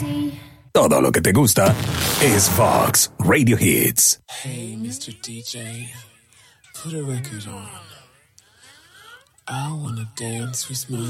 Todo lo que te gusta es Fox Radio Hits. Hey, Mr. DJ, put a record on. I wanna dance with my